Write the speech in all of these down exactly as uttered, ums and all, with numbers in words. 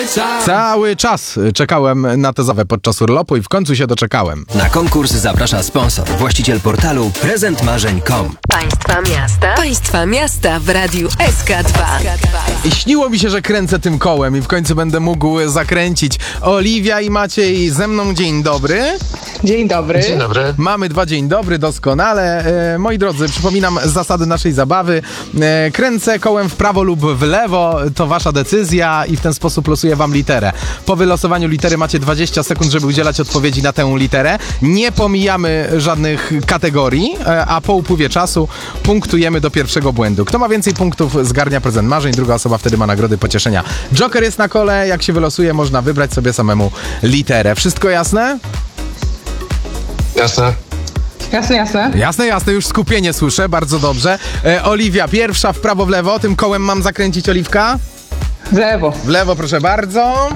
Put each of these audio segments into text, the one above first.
Cały czas czekałem na tę zabawę podczas urlopu i w końcu się doczekałem. Na konkurs zaprasza sponsor, właściciel portalu prezent marzeń kropka com. Państwa miasta. Państwa miasta w Radiu S K dwa. I śniło mi się, że kręcę tym kołem i w końcu będę mógł zakręcić. Oliwia i Maciej ze mną, dzień dobry. Dzień dobry. Dzień dobry. Mamy dwa dzień dobry, doskonale. E, moi drodzy, przypominam zasady naszej zabawy. E, kręcę kołem w prawo lub w lewo, to wasza decyzja i w ten sposób losuję wam literę. Po wylosowaniu litery macie dwadzieścia sekund, żeby udzielać odpowiedzi na tę literę. Nie pomijamy żadnych kategorii, e, a po upływie czasu punktujemy do pierwszego błędu. Kto ma więcej punktów, zgarnia prezent marzeń, druga osoba wtedy ma nagrody pocieszenia. Joker jest na kole, jak się wylosuje, można wybrać sobie samemu literę. Wszystko jasne? Jasne. Jasne, jasne. Jasne, jasne, już skupienie słyszę, bardzo dobrze. E, Oliwia, pierwsza w prawo, w lewo. Tym kołem mam zakręcić, Oliwka? W lewo. W lewo, proszę bardzo.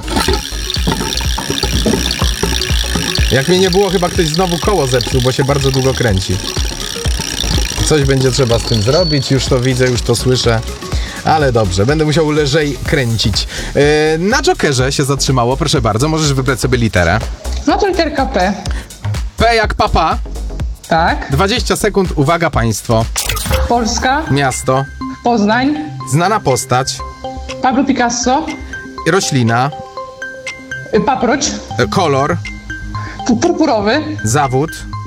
Jak mnie nie było, chyba ktoś znowu koło zepsuł, bo się bardzo długo kręci. Coś będzie trzeba z tym zrobić, już to widzę, już to słyszę. Ale dobrze, będę musiał lżej kręcić. E, na Jokerze się zatrzymało, proszę bardzo, możesz wybrać sobie literę. No to literka P. P jak papa. Tak. dwadzieścia sekund, uwaga państwo. Polska. Miasto. Poznań. Znana postać. Pablo Picasso. Roślina. y, Paproć. E, kolor. Pu- Purpurowy. Zawód.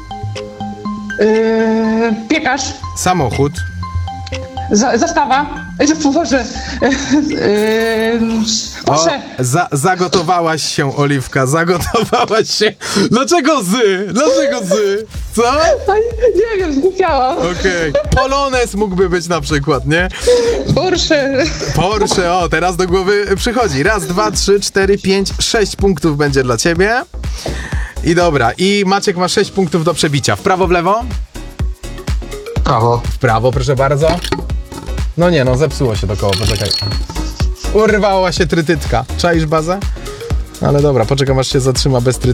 Yy, piekarz. Samochód. Za- zastawa. Yy, Boże. Yy, O, Proszę. za, zagotowałaś się, Oliwka, zagotowałaś się. Dlaczego zy? Dlaczego zy? Co? Nie wiem, zgłupiałam. Okej. Polonez mógłby być na przykład, nie? Porsche. Porsche, o, teraz do głowy przychodzi. Raz, dwa, trzy, cztery, pięć, sześć punktów będzie dla ciebie. I dobra, i Maciek ma sześć punktów do przebicia. W prawo, w lewo? Prawo. W prawo, proszę bardzo. No nie, no zepsuło się to koło, poczekaj. Urwała się trytytka. Czaisz bazę? Ale dobra, poczekam aż się zatrzyma bez trytytka.